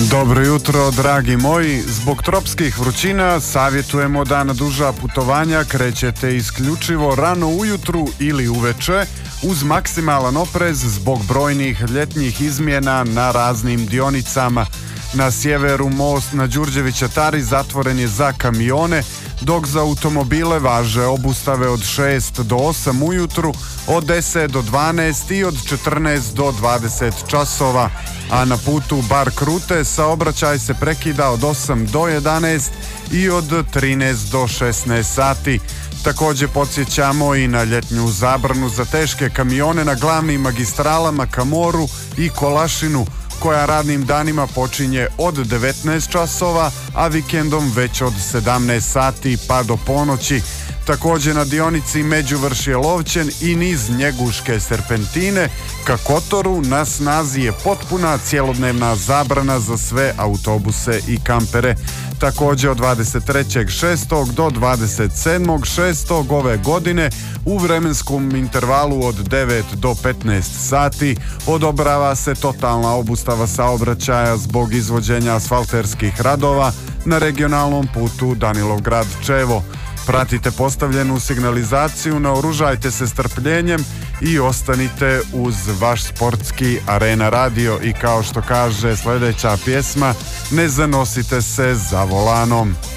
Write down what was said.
Dobro jutro, dragi moji. Zbog tropskih vrućina savjetujemo da na duža putovanja krećete isključivo rano ujutru ili uveče uz maksimalan oprez zbog brojnih ljetnih izmjena na raznim dionicama. Na sjeveru most na Đurđevića Tari zatvoren je za kamione, dok za automobile važe obustave od 6 do 8 ujutru, od 10 do 12 i od 14 do 20 časova. A na putu Bar-Krute saobraćaj se prekida od 8 do 11 i od 13 do 16 sati. Također podsjećamo i na ljetnju zabranu za teške kamione na glavnim magistralama ka moru i Kolašinu, koja radnim danima počinje od 19 časova, a vikendom već od 17 sati pa do ponoći. Također na dionici Međuvršje-Lovćen i niz Njeguške serpentine ka Kotoru na snazi je potpuna cjelodnevna zabrana za sve autobuse i kampere. Također od 23.6. do 27.6. ove godine u vremenskom intervalu od 9 do 15 sati odobrava se totalna obustava saobraćaja zbog izvođenja asfalterskih radova na regionalnom putu Danilovgrad-Čevo. Pratite postavljenu signalizaciju, naoružajte se strpljenjem i ostanite uz vaš sportski Arena radio. I kao što kaže sljedeća pjesma, ne zanosite se za volanom.